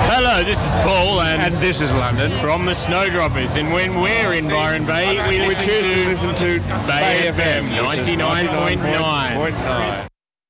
Hello, this is Paul And this is London. from the Snowdroppers, and when we're in Byron Bay, we We choose to listen to Bay FM which is 99.9. 99.9.